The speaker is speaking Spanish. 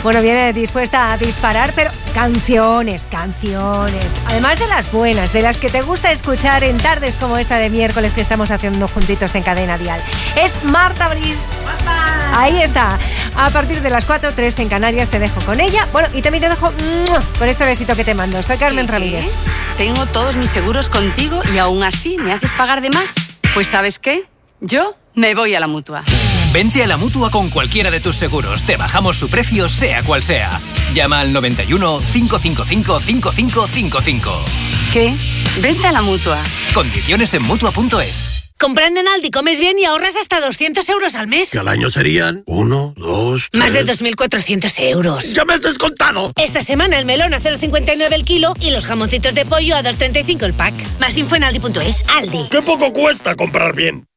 Bueno, viene dispuesta a disparar, pero canciones. Además de las buenas, de las que te gusta escuchar en tardes como esta de miércoles que estamos haciendo juntitos en Cadena Dial. Es Marta Briz. Ahí está. A partir de las 4, 3 en Canarias te dejo con ella. Bueno, y también te dejo con este besito que te mando. Soy Carmen Ramírez. Tengo todos mis seguros contigo y aún así me haces pagar de más. Pues ¿sabes qué? Yo me voy a la Mutua. Vente a la Mutua con cualquiera de tus seguros. Te bajamos su precio, sea cual sea. Llama al 91 555 5555. ¿Qué? Vente a la Mutua. Condiciones en Mutua.es. Comprando en Aldi comes bien y ahorras hasta 200 euros al mes. Que al año serían 1, 2, 3... Más de 2.400 euros. ¡Ya me has descontado! Esta semana el melón a 0,59 el kilo y los jamoncitos de pollo a 2,35 el pack. Más info en Aldi.es. Aldi. ¡Qué poco cuesta comprar bien!